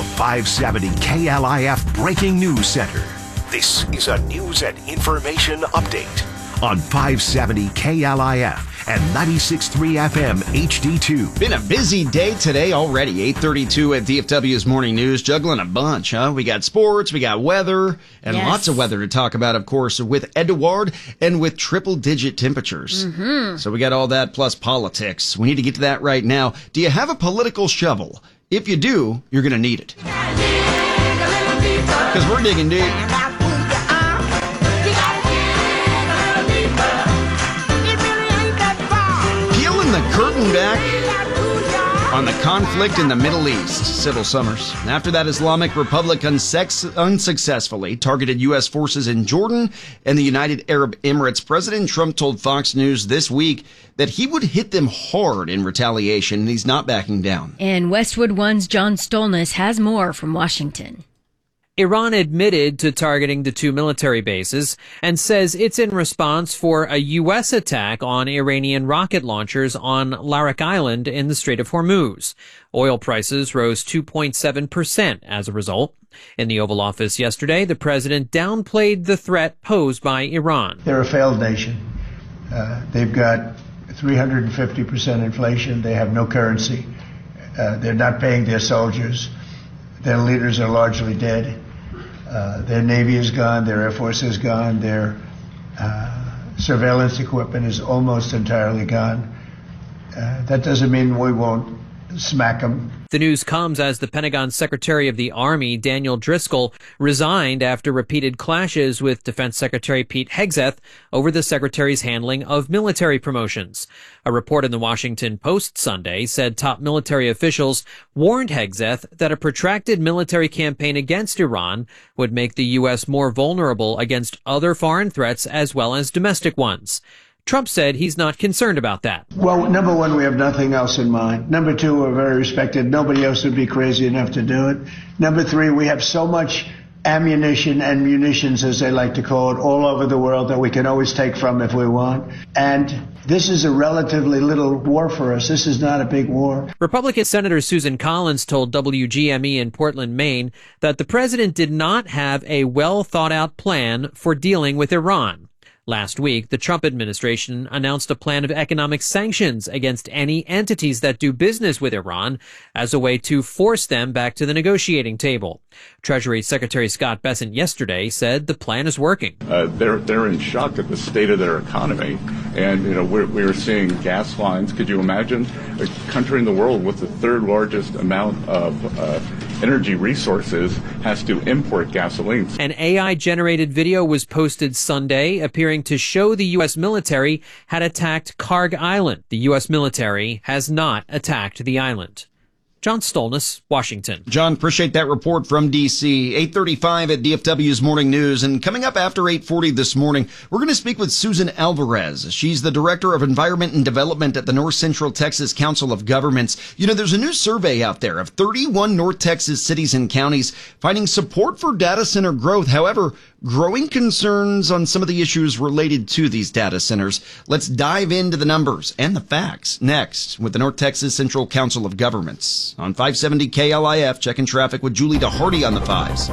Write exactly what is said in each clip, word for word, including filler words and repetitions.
five seventy K L I F Breaking News Center. This is a news and information update on five seventy K L I F and ninety-six point three F M H D two. Been a busy day today already. eight thirty-two at D F W's Morning News. Juggling a bunch, huh? We got sports, we got weather, and yes. lots of weather to talk about, of course, with Eduard and with triple-digit temperatures. Mm-hmm. So we got all that plus politics. We need to get to that right now. Do you have a political shovel? If you do, you're going to need it. Because we're digging deep. Peeling the curtain back on the conflict in the Middle East. Civil Summers. After that, Islamic Republic unsex- unsuccessfully targeted U S forces in Jordan and the United Arab Emirates. President Trump told Fox News this week that he would hit them hard in retaliation, and he's not backing down. And Westwood One's John Stolnis has more from Washington. Iran admitted to targeting the two military bases and says it's in response for a U S attack on Iranian rocket launchers on Larak Island in the Strait of Hormuz. Oil prices rose two point seven percent as a result. In the Oval Office yesterday, the president downplayed the threat posed by Iran. They're a failed nation. Uh, they've got three hundred fifty percent inflation. They have no currency. Uh, they're not paying their soldiers. Their leaders are largely dead. Uh, their Navy is gone, their Air Force is gone, their uh, surveillance equipment is almost entirely gone. Uh, that doesn't mean we won't smack them. The news comes as the Pentagon Secretary of the Army, Daniel Driscoll, resigned after repeated clashes with Defense Secretary Pete Hegseth over the secretary's handling of military promotions. A report in the Washington Post Sunday said top military officials warned Hegseth that a protracted military campaign against Iran would make the U S more vulnerable against other foreign threats as well as domestic ones. Trump said he's not concerned about that. Well, number one, we have nothing else in mind. Number two, we're very respected. Nobody else would be crazy enough to do it. Number three, we have so much ammunition and munitions, as they like to call it, all over the world that we can always take from if we want. And this is a relatively little war for us. This is not a big war. Republican Senator Susan Collins told W G M E in Portland, Maine, that the president did not have a well-thought-out plan for dealing with Iran. Last week, the Trump administration announced a plan of economic sanctions against any entities that do business with Iran as a way to force them back to the negotiating table. Treasury Secretary Scott Bessent yesterday said the plan is working. Uh, they're they're in shock at the state of their economy, and you know we're we're seeing gas lines. Could you imagine a country in the world with the third largest amount of uh, energy resources has to import gasoline? An A I-generated video was posted Sunday appearing to show the U S military had attacked Karg Island. The U S military has not attacked the island. John Stolnis, Washington. John, appreciate that report from D C. eight thirty-five at D F W's Morning News. And coming up after eight forty this morning, we're going to speak with Susan Alvarez. She's the Director of Environment and Development at the North Central Texas Council of Governments. You know, there's a new survey out there of thirty-one North Texas cities and counties finding support for data center growth. However, growing concerns on some of the issues related to these data centers. Let's dive into the numbers and the facts next with the North Texas Central Council of Governments. On five seventy K L I F, checking traffic with Julie DeHardy on the fives.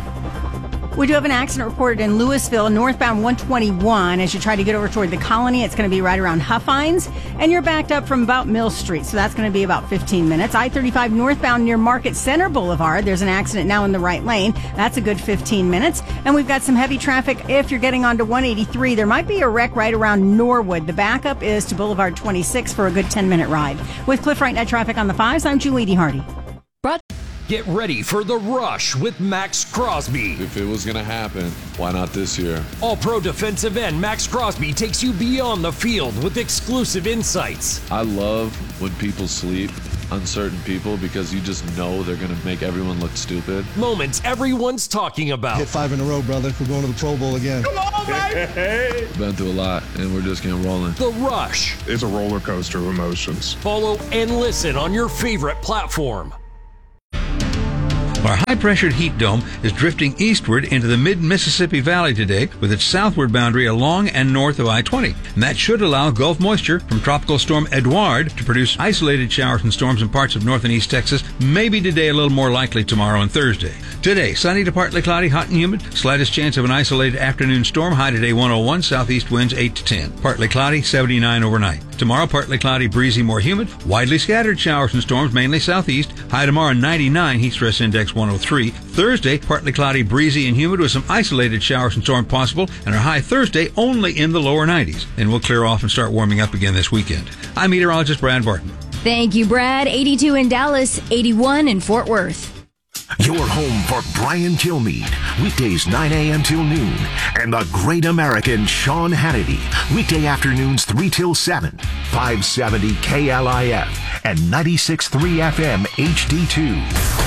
We do have an accident reported in Louisville, northbound one twenty-one. As you try to get over toward the Colony, it's going to be right around Huffines, and you're backed up from about Mill Street, so that's going to be about fifteen minutes. I thirty-five northbound near Market Center Boulevard. There's an accident now in the right lane. That's a good fifteen minutes. And we've got some heavy traffic if you're getting onto one eighty-three. There might be a wreck right around Norwood. The backup is to Boulevard twenty-six for a good ten-minute ride. With Cliff Right Net Traffic on the fives, I'm Julie DeHardy. Brought Get ready for The Rush with Max Crosby. If it was going to happen, why not this year? All-pro defensive end Max Crosby takes you beyond the field with exclusive insights. I love when people sleep, uncertain people, because you just know they're going to make everyone look stupid. Moments everyone's talking about. Hit five in a row, brother. We're going to the Pro Bowl again. Come on, baby! Been through a lot, and we're just getting rolling. The Rush. It's a roller coaster of emotions. Follow and listen on your favorite platform. Our high-pressured heat dome is drifting eastward into the mid-Mississippi Valley today with its southward boundary along and north of I twenty. And that should allow Gulf moisture from Tropical Storm Edouard to produce isolated showers and storms in parts of north and east Texas, maybe today a little more likely tomorrow and Thursday. Today, sunny to partly cloudy, hot and humid, slightest chance of an isolated afternoon storm, high today one oh one, southeast winds eight to ten. Partly cloudy, seventy-nine overnight. Tomorrow, partly cloudy, breezy, more humid, widely scattered showers and storms, mainly southeast. High tomorrow, ninety-nine, heat stress index one oh three. Thursday, partly cloudy, breezy, and humid with some isolated showers and storms possible, and our high Thursday only in the lower nineties. Then we'll clear off and start warming up again this weekend. I'm meteorologist Brad Barton. Thank you, Brad. eighty-two in Dallas, eighty-one in Fort Worth. Your home for Brian Kilmeade, weekdays nine a.m. till noon, and the great American Sean Hannity, weekday afternoons three till seven, five seventy K L I F and ninety-six point three F M H D two.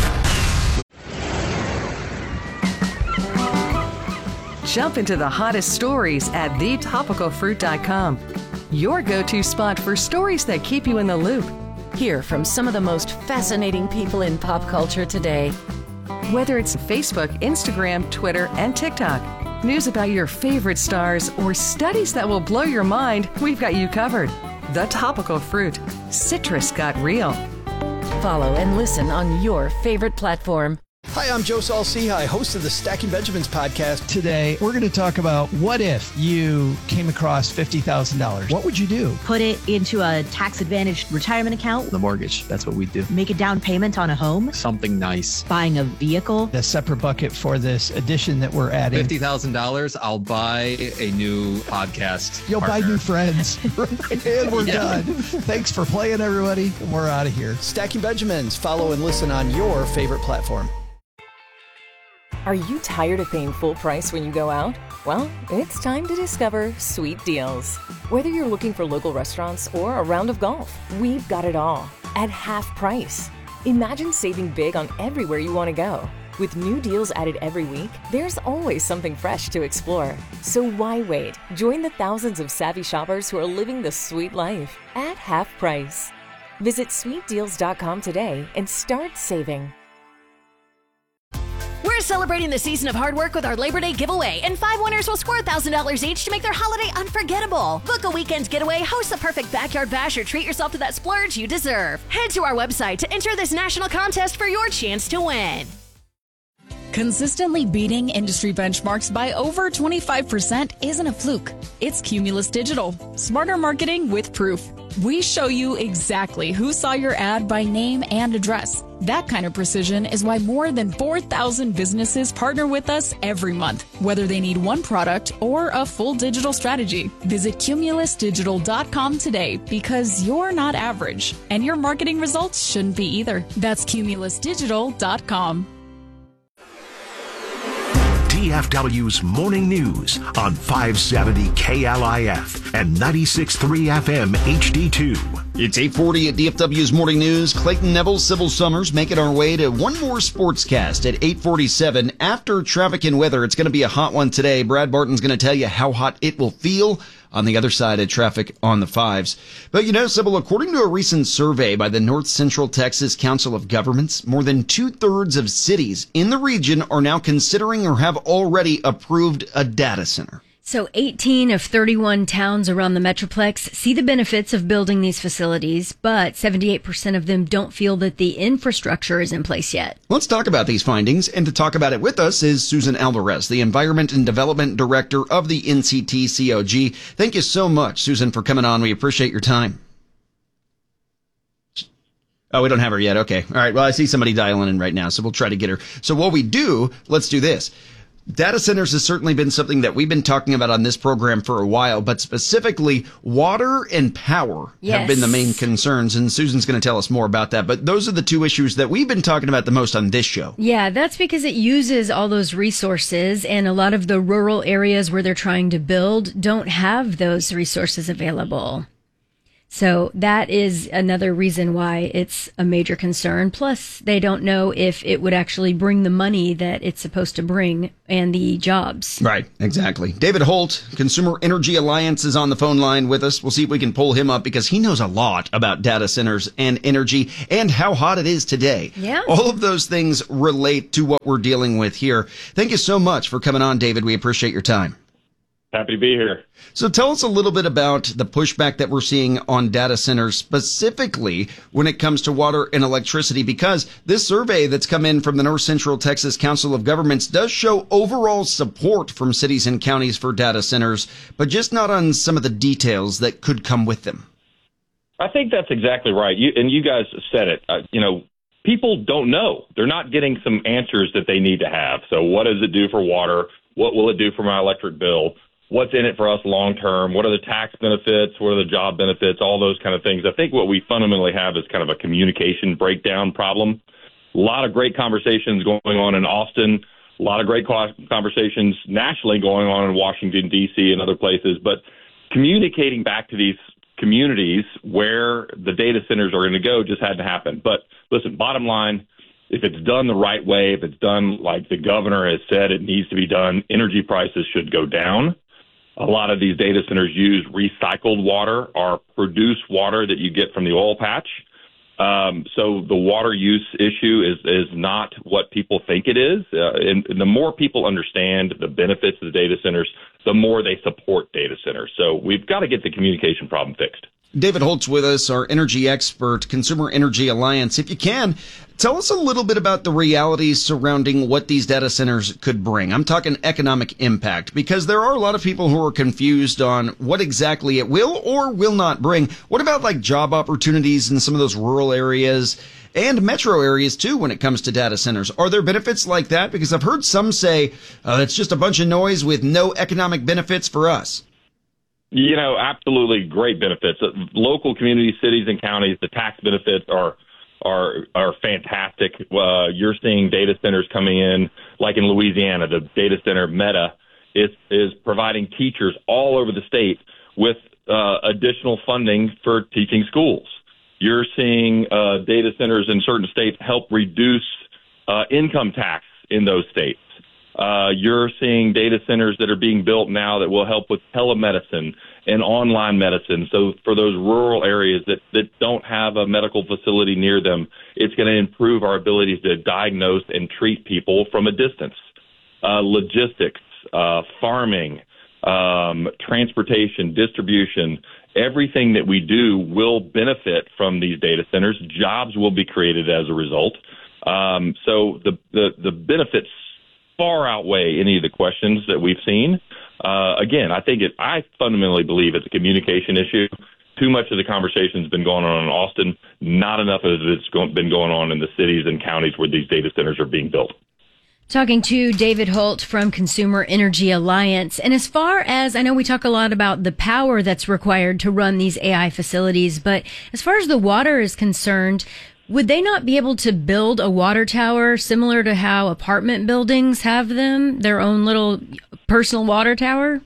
Jump into the hottest stories at the topical fruit dot com, your go-to spot for stories that keep you in the loop. Hear from some of the most fascinating people in pop culture today. Whether it's Facebook, Instagram, Twitter, and TikTok, news about your favorite stars, or studies that will blow your mind, we've got you covered. The Topical Fruit. Citrus got real. Follow and listen on your favorite platform. Hi, I'm Joe Saul-Sehy, host of the Stacking Benjamins podcast. Today, we're going to talk about what if you came across fifty thousand dollars. What would you do? Put it into a tax-advantaged retirement account. The mortgage, that's what we do. Make a down payment on a home. Something nice. Buying a vehicle. A separate bucket for this addition that we're adding. fifty thousand dollars, I'll buy a new podcast You'll partner. buy new friends. And we're Yeah. done. Thanks for playing, everybody. And we're out of here. Stacking Benjamins. Follow and listen on your favorite platform. Are you tired of paying full price when you go out? Well, it's time to discover Sweet Deals. Whether you're looking for local restaurants or a round of golf, we've got it all at half price. Imagine saving big on everywhere you want to go. With new deals added every week, there's always something fresh to explore. So why wait? Join the thousands of savvy shoppers who are living the sweet life at half price. Visit sweet deals dot com today and start saving. We're celebrating the season of hard work with our Labor Day giveaway, and five winners will score one thousand dollars each to make their holiday unforgettable. Book a weekend getaway, host the perfect backyard bash, or treat yourself to that splurge you deserve. Head to our website to enter this national contest for your chance to win. Consistently beating industry benchmarks by over twenty-five percent isn't a fluke. It's Cumulus Digital. Smarter marketing with proof. We show you exactly who saw your ad by name and address. That kind of precision is why more than four thousand businesses partner with us every month, whether they need one product or a full digital strategy. Visit cumulus digital dot com today, because you're not average, and your marketing results shouldn't be either. That's cumulus digital dot com. D F W's Morning News on five seventy K L I F and ninety-six point three F M H D two. It's eight forty at D F W's Morning News. Clayton Neville, Sybil Summers, making our way to one more sportscast at eight forty-seven. After traffic and weather, it's going to be a hot one today. Brad Barton's going to tell you how hot it will feel on the other side of traffic on the fives. But you know, Sybil, according to a recent survey by the North Central Texas Council of Governments, more than two-thirds of cities in the region are now considering or have already approved a data center. So eighteen of thirty-one towns around the Metroplex see the benefits of building these facilities, but seventy-eight percent of them don't feel that the infrastructure is in place yet. Let's talk about these findings, and to talk about it with us is Susan Alvarez, the Environment and Development Director of the N C T C O G. Thank you so much, Susan, for coming on. We appreciate your time. Oh, we don't have her yet. Okay. All right. Well, I see somebody dialing in right now, so we'll try to get her. So while we do, let's do this. Data centers has certainly been something that we've been talking about on this program for a while, but specifically water and power yes. have been the main concerns, and Susan's going to tell us more about that. But those are the two issues that we've been talking about the most on this show. Yeah, that's because it uses all those resources, and a lot of the rural areas where they're trying to build don't have those resources available. So that is another reason why it's a major concern. Plus, they don't know if it would actually bring the money that it's supposed to bring and the jobs. Right, exactly. David Holt, Consumer Energy Alliance, is on the phone line with us. We'll see if we can pull him up because he knows a lot about data centers and energy and how hot it is today. Yeah. All of those things relate to what we're dealing with here. Thank you so much for coming on, David. We appreciate your time. Happy to be here. So tell us a little bit about the pushback that we're seeing on data centers, specifically when it comes to water and electricity, because this survey that's come in from the North Central Texas Council of Governments does show overall support from cities and counties for data centers, but just not on some of the details that could come with them. I think that's exactly right. You, and you guys said it. Uh, you know, people don't know. They're not getting some answers that they need to have. So what does it do for water? What will it do for my electric bill? What's in it for us long term? What are the tax benefits? What are the job benefits? All those kind of things. I think what we fundamentally have is kind of a communication breakdown problem. A lot of great conversations going on in Austin, a lot of great conversations nationally going on in Washington, D C and other places. But communicating back to these communities where the data centers are going to go just had to happen. But listen, bottom line, if it's done the right way, if it's done like the governor has said it needs to be done, energy prices should go down. A lot of these data centers use recycled water or produced water that you get from the oil patch. Um, so the water use issue is, is not what people think it is. Uh, and, and the more people understand the benefits of the data centers, the more they support data centers. So we've got to get the communication problem fixed. David Holt's with us, our energy expert, Consumer Energy Alliance. If you can, tell us a little bit about the realities surrounding what these data centers could bring. I'm talking economic impact, because there are a lot of people who are confused on what exactly it will or will not bring. What about like job opportunities in some of those rural areas and metro areas too when it comes to data centers? Are there benefits like that? Because I've heard some say uh, it's just a bunch of noise with no economic benefits for us. You know, absolutely great benefits. Uh, local communities, cities, and counties, the tax benefits are are are fantastic. Uh, you're seeing data centers coming in, like in Louisiana. The data center Meta is is providing teachers all over the state with uh, additional funding for teaching schools. You're seeing uh, data centers in certain states help reduce uh, income tax in those states. Uh, you're seeing data centers that are being built now that will help with telemedicine and online medicine. So for those rural areas that, that don't have a medical facility near them, it's going to improve our ability to diagnose and treat people from a distance. Uh, logistics, uh, farming, um, transportation, distribution, everything that we do will benefit from these data centers. Jobs will be created as a result. Um, so the, the, the benefits far outweigh any of the questions that we've seen. Uh, again, I think it, I fundamentally believe it's a communication issue. Too much of the conversation has been going on in Austin, not enough of it's been going on in the cities and counties where these data centers are being built. Talking to David Holt from Consumer Energy Alliance. And as far as, I know we talk a lot about the power that's required to run these A I facilities, but as far as the water is concerned, would they not be able to build a water tower similar to how apartment buildings have them, their own little personal water tower?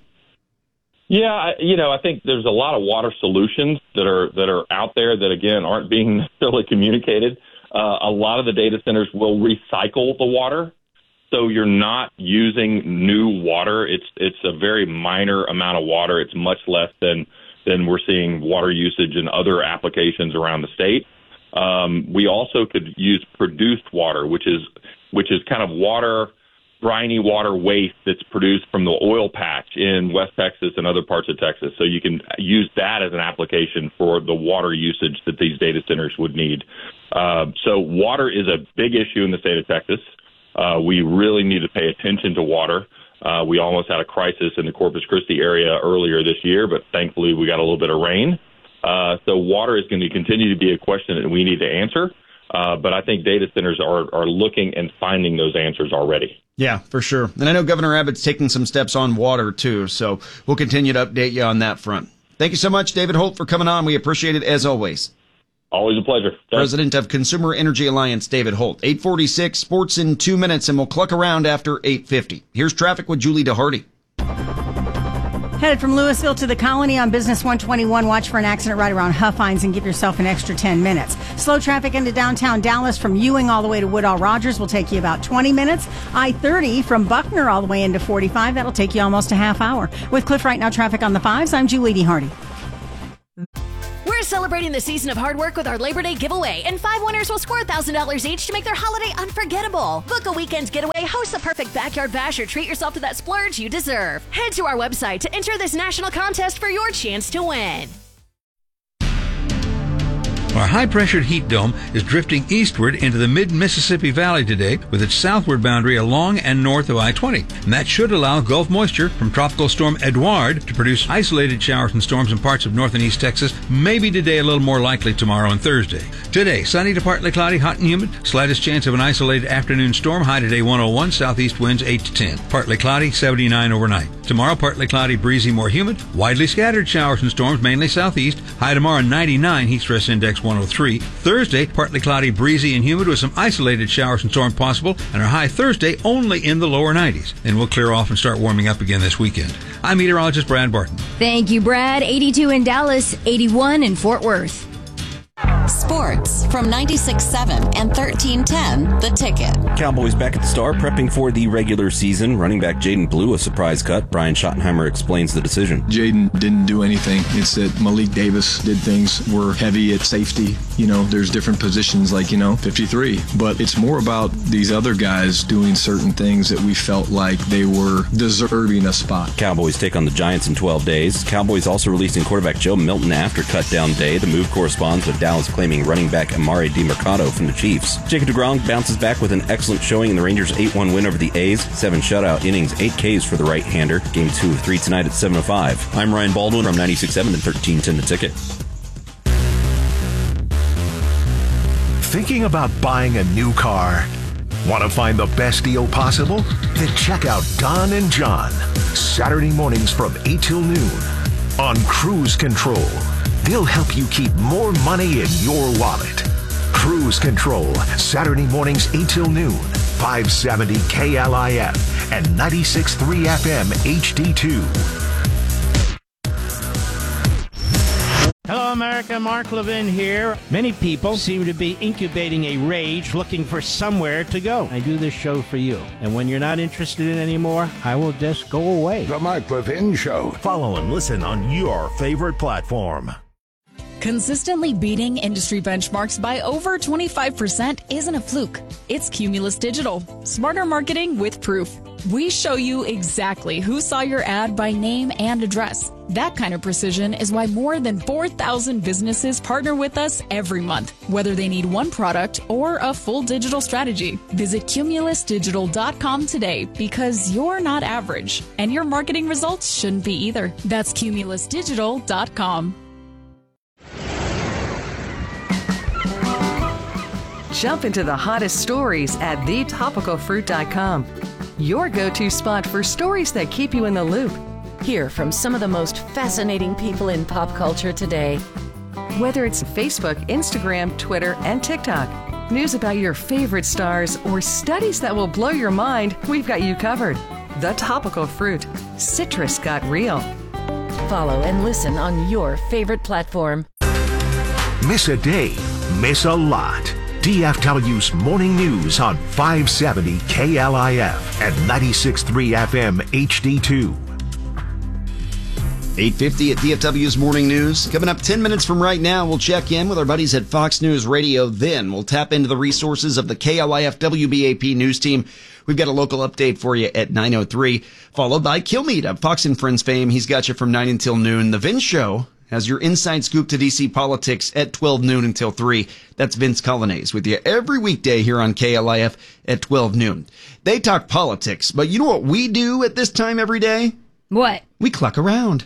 Yeah, you know, I think there's a lot of water solutions that are that are out there that, again, aren't being necessarily communicated. Uh, a lot of the data centers will recycle the water, so you're not using new water. It's it's a very minor amount of water. It's much less than than we're seeing water usage in other applications around the state. Um, we also could use produced water, which is which is kind of water, briny water waste that's produced from the oil patch in West Texas and other parts of Texas. So you can use that as an application for the water usage that these data centers would need. Uh, so water is a big issue in the state of Texas. Uh, we really need to pay attention to water. Uh, we almost had a crisis in the Corpus Christi area earlier this year, but thankfully we got a little bit of rain. Uh, so water is going to continue to be a question that we need to answer. Uh, but I think data centers are, are looking and finding those answers already. Yeah, for sure. And I know Governor Abbott's taking some steps on water, too. So we'll continue to update you on that front. Thank you so much, David Holt, for coming on. We appreciate it as always. Always a pleasure. Thanks. President of Consumer Energy Alliance, David Holt. eight forty-six, sports in two minutes, and we'll cluck around after eight fifty. Here's traffic with Julie DeHardy. Headed from Louisville to the Colony on Business one twenty-one. Watch for an accident right around Huffines and give yourself an extra ten minutes. Slow traffic into downtown Dallas from Ewing all the way to Woodall Rogers will take you about twenty minutes. I thirty from Buckner all the way into forty-five. That'll take you almost a half hour. With Cliff Right Now traffic on the fives, I'm Julie D. Hardy. We're celebrating the season of hard work with our Labor Day giveaway, and five winners will score one thousand dollars each to make their holiday unforgettable. Book a weekend getaway, host the perfect backyard bash, or treat yourself to that splurge you deserve. Head to our website to enter this national contest for your chance to win. Our high-pressured heat dome is drifting eastward into the mid-Mississippi Valley today with its southward boundary along and north of I twenty. And that should allow Gulf moisture from Tropical Storm Edouard to produce isolated showers and storms in parts of north and east Texas, maybe today a little more likely tomorrow and Thursday. Today, sunny to partly cloudy, hot and humid, slightest chance of an isolated afternoon storm, high today one oh one, southeast winds eight to ten. Partly cloudy, seventy-nine overnight. Tomorrow, partly cloudy, breezy, more humid, widely scattered showers and storms, mainly southeast, high tomorrow ninety-nine, heat stress index one oh three. Thursday, partly cloudy, breezy, and humid with some isolated showers and storms possible, and our high Thursday only in the lower nineties. Then we'll clear off and start warming up again this weekend. I'm meteorologist Brad Barton. Thank you, Brad. eighty-two in Dallas, eighty-one in Fort Worth. Sports from ninety-six point seven and thirteen ten, The Ticket. Cowboys back at the Star, prepping for the regular season. Running back Jaden blew a surprise cut. Brian Schottenheimer explains the decision. Jaden didn't do anything. It's that Malik Davis did things. We're heavy at safety. You know, there's different positions like, you know, fifty-three. But it's more about these other guys doing certain things that we felt like they were deserving a spot. Cowboys take on the Giants in twelve days. Cowboys also releasing quarterback Joe Milton after cutdown day. The move corresponds with Dallas claiming running back Amari DiMercado from the Chiefs. Jacob deGrom bounces back with an excellent showing in the Rangers' eight one win over the A's. Seven shutout innings, eight Ks for the right-hander. Game two of three tonight at seven oh five. I'm Ryan Baldwin from ninety-six point seven and thirteen ten The Ticket. Thinking about buying a new car? Want to find the best deal possible? Then check out Don and John, Saturday mornings from eight till noon on Cruise Control. They'll help you keep more money in your wallet. Cruise Control, Saturday mornings eight till noon, five seventy K L I F and ninety-six point three F M H D two. Hello, America. Mark Levin here. Many people seem to be incubating a rage looking for somewhere to go. I do this show for you. And when you're not interested in it anymore, I will just go away. The Mark Levin Show. Follow and listen on your favorite platform. Consistently beating industry benchmarks by over twenty-five percent isn't a fluke. It's Cumulus Digital. Smarter marketing with proof. We show you exactly who saw your ad by name and address. That kind of precision is why more than four thousand businesses partner with us every month, whether they need one product or a full digital strategy. Visit Cumulus Digital dot com today because you're not average, and your marketing results shouldn't be either. That's Cumulus Digital dot com. Jump into the hottest stories at the topical fruit dot com. Your go-to spot for stories that keep you in the loop. Hear from some of the most fascinating people in pop culture today. Whether it's Facebook, Instagram, Twitter, and TikTok, news about your favorite stars, or studies that will blow your mind, we've got you covered. The Topical Fruit. Citrus got real. Follow and listen on your favorite platform. Miss a day, miss a lot. D F W's Morning News on five seventy K L I F and ninety-six point three F M H D two. eight fifty at D F W's Morning News. Coming up ten minutes from right now, we'll check in with our buddies at Fox News Radio. Then we'll tap into the resources of the K L I F W B A P news team. We've got a local update for you at nine oh three, followed by Kilmeade of Fox and Friends fame. He's got you from nine until noon. The Vince Show has your inside scoop to D C politics at twelve noon until three. That's Vince Colonnese with you every weekday here on K L I F at twelve noon. They talk politics, but you know what we do at this time every day? What? We cluck around.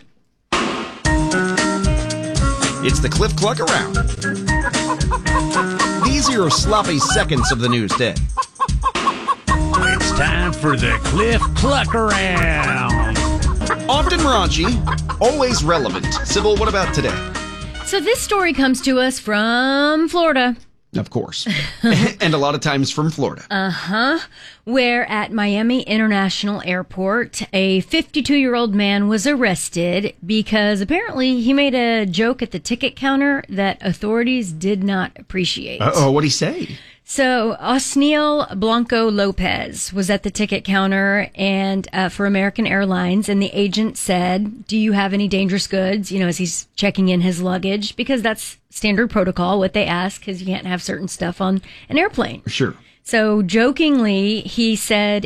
It's the Cliff Cluck Around. These are your sloppy seconds of the news day. It's time for the Cliff Cluck Around. Often raunchy, always relevant. Sybil, what about today? So this story comes to us from Florida. Of course. And a lot of times from Florida. Uh-huh. Where at Miami International Airport, a fifty-two-year-old man was arrested because apparently he made a joke at the ticket counter that authorities did not appreciate. Uh-oh, what'd he say? So, Osniel Blanco Lopez was at the ticket counter and uh, for American Airlines, and the agent said, "Do you have any dangerous goods?" You know, as he's checking in his luggage, because that's standard protocol, what they ask, because you can't have certain stuff on an airplane. Sure. So, jokingly, he said,